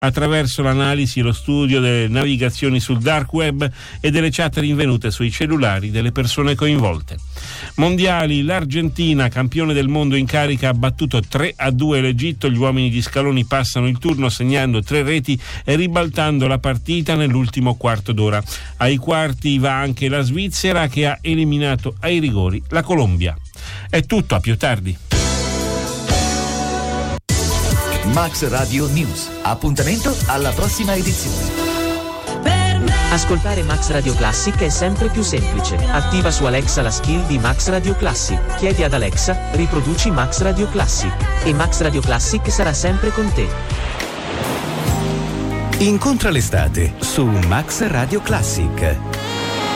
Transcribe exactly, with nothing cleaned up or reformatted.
attraverso l'analisi e lo studio delle navigazioni sul dark web e delle chat rinvenute sui cellulari delle persone coinvolte. Mondiali, l'Argentina, campione del mondo in carica, ha battuto tre a due l'Egitto. Gli uomini di Scaloni passano il turno segnando tre reti e ribaltando la partita nell'ultimo quarto d'ora. Ai quarti va anche la Svizzera, che ha eliminato ai rigori la Colombia. È tutto, a più tardi. Max Radio News. Appuntamento alla prossima edizione. Ascoltare Max Radio Classic è sempre più semplice. Attiva su Alexa la skill di Max Radio Classic. Chiedi ad Alexa, riproduci Max Radio Classic. E Max Radio Classic sarà sempre con te. Incontra l'estate su Max Radio Classic.